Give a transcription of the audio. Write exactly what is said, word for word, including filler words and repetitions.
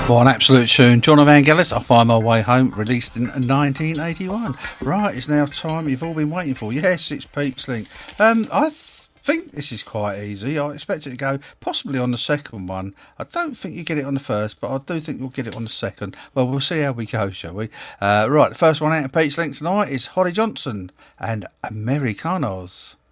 What an absolute tune. John Evangelis, I Find My Way Home, released in nineteen eighty-one. Right, it's now time you've all been waiting for. Yes, it's Pete's Link. Um, I th- think this is quite easy. I expect it to go possibly on the second one. I don't think you get it on the first, but I do think you'll get it on the second. Well, we'll see how we go, shall we? Uh, right, the first one out of Pete's Link tonight is Holly Johnson and Americanos.